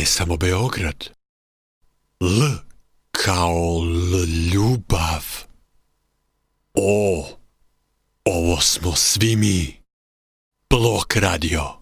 ne samo Beograd. L kao ljubav. O, ovo smo svi mi. Blok Radio.